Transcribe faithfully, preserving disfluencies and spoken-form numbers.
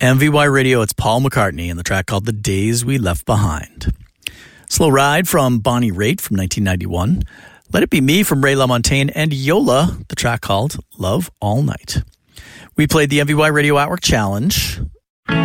M V Y Radio, it's Paul McCartney and the track called The Days We Left Behind. Slow Ride from Bonnie Raitt from nineteen ninety-one. Let It Be Me from Ray LaMontagne, and Yola, the track called Love All Night. We played the M V Y Radio Outwork Challenge.